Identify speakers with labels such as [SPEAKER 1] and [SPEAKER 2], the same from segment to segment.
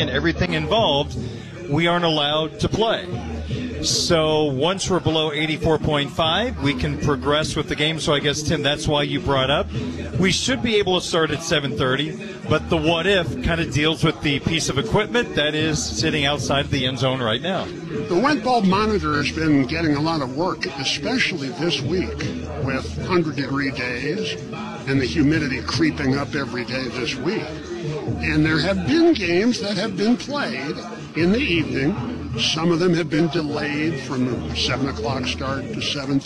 [SPEAKER 1] and everything involved, we aren't allowed to play. So once we're below 84.5, we can progress with the game. So I guess, Tim, that's why you brought up. We should be able to start at 7:30, but the what if kind of deals with the piece of equipment that is sitting outside the end zone right now.
[SPEAKER 2] The wet bulb monitor has been getting a lot of work, especially this week with 100-degree days and the humidity creeping up every day this week. And there have been games that have been played in the evening. Some of them have been delayed from a 7 o'clock start to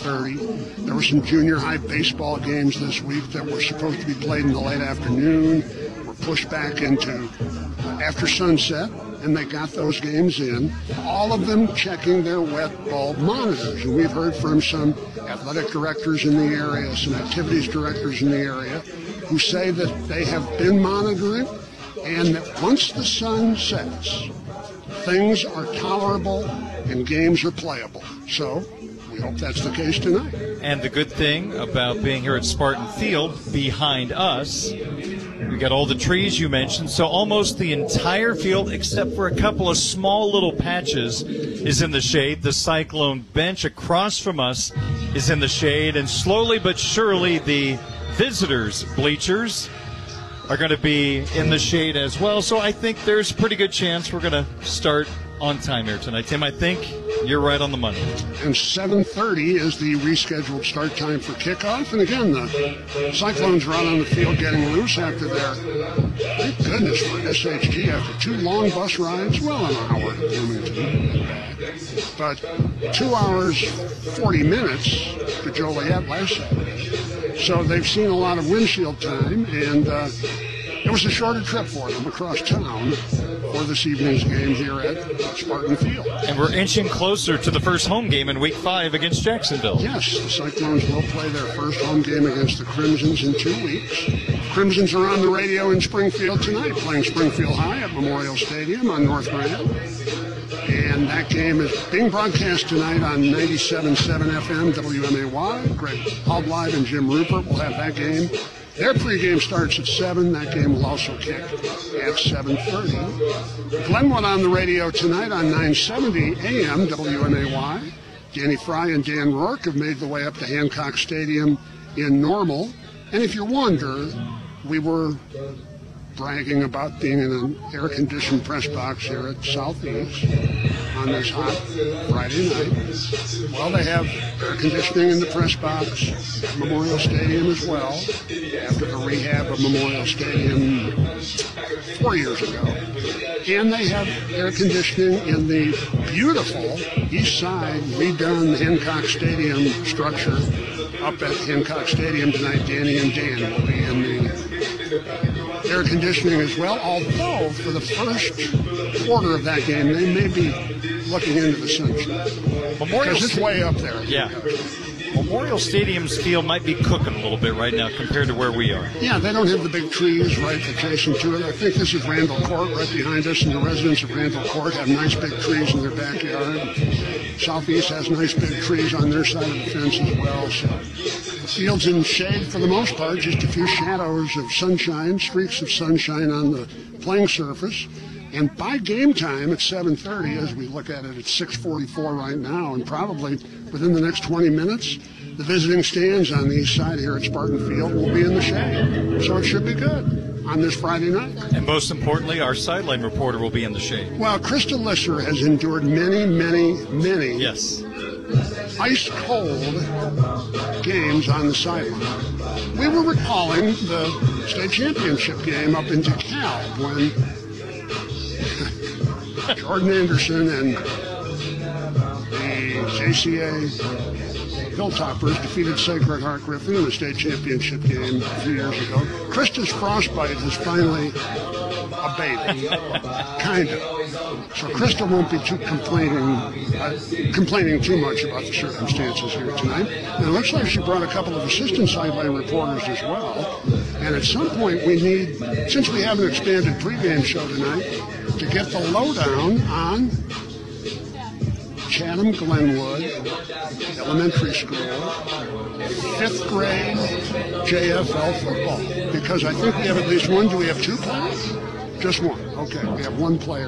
[SPEAKER 2] 7:30. There were some junior high baseball games this week that were supposed to be played in the late afternoon, were pushed back into after sunset, and they got those games in, all of them checking their wet bulb monitors. And we've heard from some athletic directors in the area, some activities directors in the area, who say that they have been monitoring, and that once the sun sets, things are tolerable and games are playable. So we hope that's the case tonight.
[SPEAKER 1] And the good thing about being here at Spartan Field, behind us, we got all the trees you mentioned, so almost the entire field, except for a couple of small little patches, is in the shade. The Cyclone bench across from us is in the shade, and slowly but surely the visitors' bleachers are going to be in the shade as well. So I think there's a pretty good chance we're going to start on time here tonight. Tim, I think you're right on the money.
[SPEAKER 2] And 7:30 is the rescheduled start time for kickoff. And again, the Cyclones are out on the field getting loose after their, thank goodness for SHG, after 2 long bus rides, well, an hour to Bloomington, but 2 hours, 40 minutes to Joliet last Saturday. So they've seen a lot of windshield time, and it was a shorter trip for them across town for this evening's game here at Spartan Field.
[SPEAKER 1] And we're inching closer to the first home game in Week 5 against Jacksonville.
[SPEAKER 2] Yes, the Cyclones will play their first home game against the Crimsons in 2 weeks. Crimsons are on the radio in Springfield tonight, playing Springfield High at Memorial Stadium on North Grand. And that game is being broadcast tonight on 97.7 FM WMAY. Greg Hobline and Jim Rupert will have that game. Their pregame starts at 7. That game will also kick at 7:30. Glenwood on the radio tonight on 970 AM WMAY. Danny Fry and Dan Rourke have made the way up to Hancock Stadium in Normal. And if you wonder, we were bragging about being in an air-conditioned press box here at Southeast on this hot Friday night. Well, they have air conditioning in the press box at Memorial Stadium as well, after the rehab of Memorial Stadium 4 years ago. And they have air conditioning in the beautiful east side redone Hancock Stadium structure up at Hancock Stadium tonight. Danny and Dan will be in the air conditioning as well, although for the first quarter of that game they may be looking into the sunshine because it's way up there.
[SPEAKER 1] Yeah. Memorial Stadium's field might be cooking a little bit right now compared to where we are.
[SPEAKER 2] Yeah, they don't have the big trees right adjacent to it. I think this is Randall Court right behind us, and the residents of Randall Court have nice big trees in their backyard. Southeast has nice big trees on their side of the fence as well. So the field's in shade for the most part, just a few shadows of sunshine, streaks of sunshine on the playing surface. And by game time at 7:30, as we look at it, it's 6:44 right now, and probably within the next 20 minutes, the visiting stands on the east side here at Spartan Field will be in the shade. So it should be good on this Friday night.
[SPEAKER 1] And most importantly, our sideline reporter will be in the shade.
[SPEAKER 2] Well, Krista Lisser has endured many
[SPEAKER 1] yes,
[SPEAKER 2] ice-cold games on the sideline. We were recalling the state championship game up in DeKalb when Jordan Anderson and the JCA Hilltoppers defeated Sacred Heart Griffin in the state championship game a few years ago. Krista's frostbite has finally abated, kind of. So Krista won't be complaining too much about the circumstances here tonight. And it looks like she brought a couple of assistant sideline reporters as well. And at some point we need, since we have an expanded pregame show tonight, to get the lowdown on Chatham Glenwood Elementary School 5th grade JFL football. Because I think we have at least one. Do we have 2 players? Just one. Okay, we have one player.